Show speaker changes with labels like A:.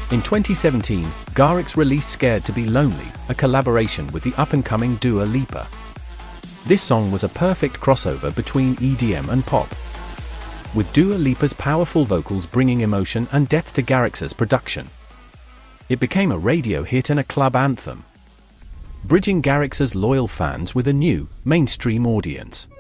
A: In 2017, Garrix released Scared to Be Lonely, a collaboration with the up-and-coming Dua Lipa. This song was a perfect crossover between EDM and pop, with Dua Lipa's powerful vocals bringing emotion and depth to Garrix's production. It became a radio hit and a club anthem, bridging Garrix's loyal fans with a new, mainstream audience.